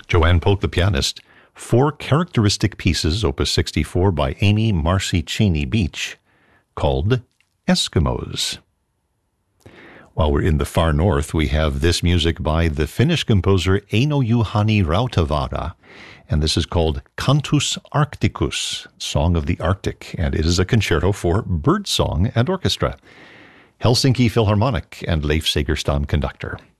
Joanne Polk, the pianist, four characteristic pieces, Opus 64 by Amy Marcy Cheney Beach, called Eskimos. While we're in the far north, we have this music by the Finnish composer Eino Juhani Rautavaara, and this is called Cantus Arcticus, Song of the Arctic, and it is a concerto for birdsong and orchestra. Helsinki Philharmonic and Leif Segerstam conductor.